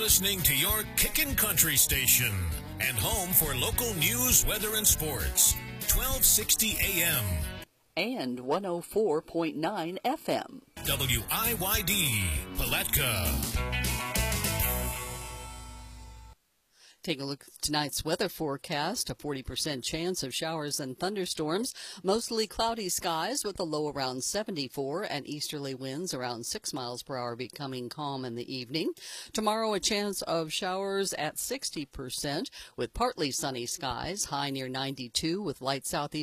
listening to your Kickin' Country station and home for local news, weather, and sports. 1260 AM. And 104.9 FM. WIYD, Palatka. Take a look at tonight's weather forecast. A 40% chance of showers and thunderstorms. Mostly cloudy skies with a low around 74 and easterly winds around 6 miles per hour, becoming calm in the evening. Tomorrow, a chance of showers at 60% with partly sunny skies. High near 92 with light southeast